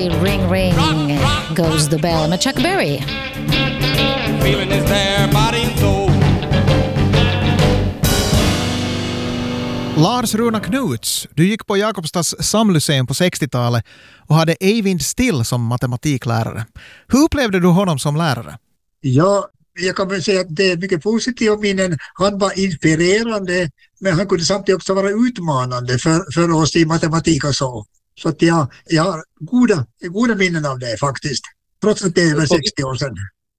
Berry, Ring Ring Goes the Bell med Chuck Berry. Feeling is there, body and soul. Lars Runar Knuts, du gick på Jakobstads samlyceum på 60-talet och hade Eivind Still som matematiklärare. Hur upplevde du honom som lärare? Ja, jag kan väl säga att det är mycket positivt minnen. Han var inspirerande, men han kunde samtidigt också vara utmanande för oss i matematik och så. Så att jag har goda minnen av det faktiskt. Trots att det är över 60 år sedan.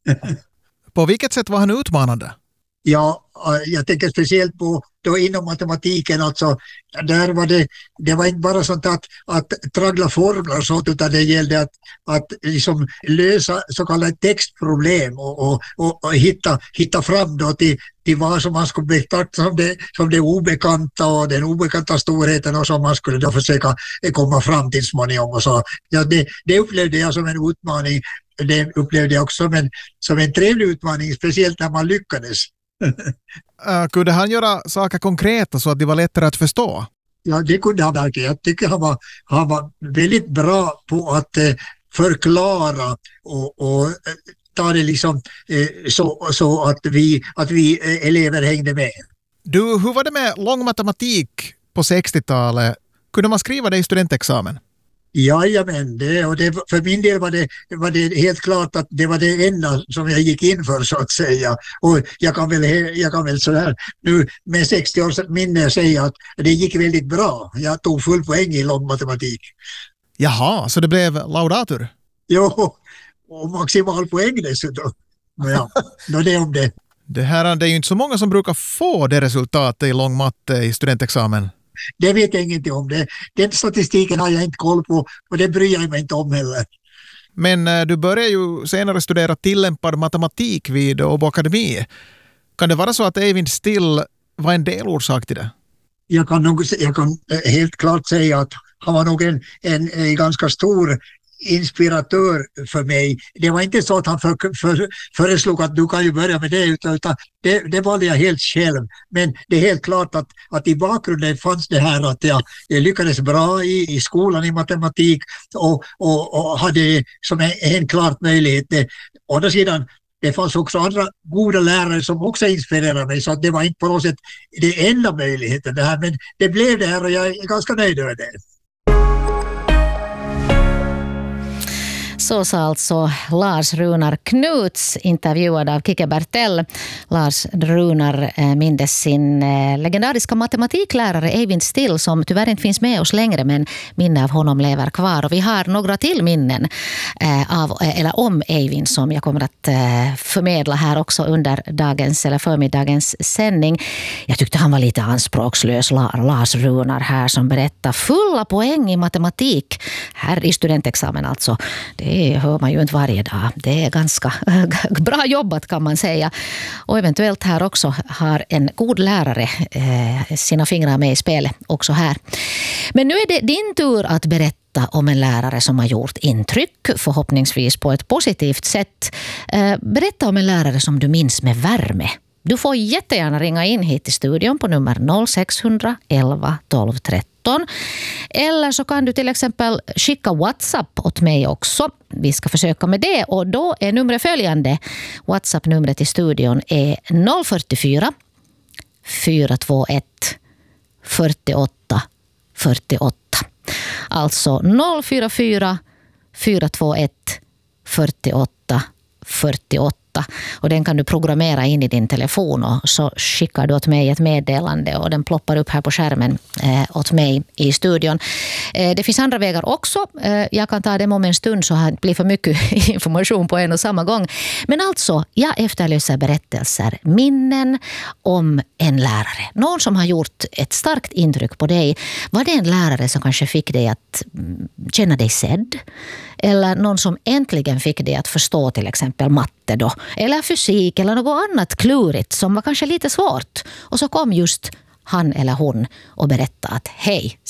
På vilket sätt var han utmanande? Ja, jag tänker speciellt på då inom matematiken, alltså där var det var inte bara sånt att traggla formler sånt, utan det gällde att liksom lösa så kallade textproblem och hitta fram då till vad som man skulle betrakta som det obekanta och den obekanta storheten och som man skulle då försöka komma fram till småningom och så. Ja, det upplevde jag som en utmaning. Det upplevde jag också som en trevlig utmaning, speciellt när man lyckades. Kunde han göra saker konkreta så att det var lättare att förstå? Ja, det kunde han verkligen. Jag tycker han var väldigt bra på att förklara och ta det liksom så att vi elever hängde med. Du, hur var det med långmatematik på 60-talet? Kunde man skriva det i studentexamen? Jajamän, för min del var det helt klart att det var det enda som jag gick in för, så att säga. Och jag kan väl så här nu med 60 års minne säga att det gick väldigt bra. Jag tog full poäng i långmatematik. Jaha, så det blev laudatur? Jo, och maximal poäng dessutom. Ja, då det om det. Det är ju inte så många som brukar få det resultatet i långmatte i studentexamen. Det vet jag ingenting om. Den statistiken har jag inte koll på och det bryr jag mig inte om heller. Men du började ju senare studera tillämpad matematik vid Åbo Akademi. Kan det vara så att Eivind Still var en delorsak till det? Jag kan helt klart säga att han var nog en ganska stor inspiratör för mig. Det var inte så att han föreslog att du kan ju börja med det, utan det valde jag helt själv. Men det är helt klart att i bakgrunden fanns det här att jag lyckades bra i skolan i matematik och hade som en klart möjlighet. Å andra sidan, det fanns också andra goda lärare som också inspirerade mig, så att det var inte på något sätt det enda möjligheten det här, men det blev det här och jag är ganska nöjd över det. Så sa alltså Lars Runar Knuts, intervjuad av Kike Bertell. Lars Runar mindes sin legendariska matematiklärare Eivind Still, som tyvärr inte finns med oss längre, men minne av honom lever kvar. Och vi har några till minnen om Eivind som jag kommer att förmedla här också under dagens eller förmiddagens sändning. Jag tyckte han var lite anspråkslös, Lars Runar här, som berättar fulla poäng i matematik här i studentexamen alltså. Det hör man ju inte varje dag. Det är ganska bra jobbat, kan man säga. Och eventuellt här också har en god lärare sina fingrar med i spelet också här. Men nu är det din tur att berätta om en lärare som har gjort intryck, förhoppningsvis på ett positivt sätt. Berätta om en lärare som du minns med värme. Du får jättegärna ringa in hit till studion på nummer 0600 11 12 13. Eller så kan du till exempel skicka WhatsApp åt mig också. Vi ska försöka med det, och då är numret följande. WhatsApp-numret i studion är 044 421 48 48. Alltså 044 421 48 48. Och den kan du programmera in i din telefon, och så skickar du åt mig ett meddelande och den ploppar upp här på skärmen åt mig i studion. Det finns andra vägar också. Jag kan ta dem om en stund så det blir för mycket information på en och samma gång. Men alltså, jag efterlyser berättelser, minnen om en lärare. Någon som har gjort ett starkt intryck på dig. Var det en lärare som kanske fick dig att känna dig sedd? Eller någon som äntligen fick dig att förstå till exempel matte då? Eller fysik eller något annat klurigt som var kanske lite svårt. Och så kom just han eller hon och berättade att hej,